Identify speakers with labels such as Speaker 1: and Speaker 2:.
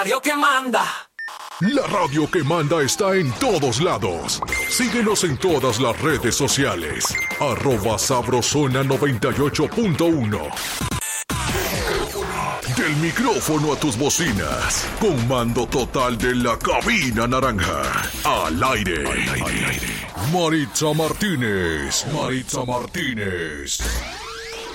Speaker 1: radio que manda.
Speaker 2: La radio que manda está en todos lados. Síguenos en todas las redes sociales. @sabrosona98.1. Del micrófono a tus bocinas. Con mando total de la cabina naranja. Al aire. Maritza Martínez. Maritza Martínez.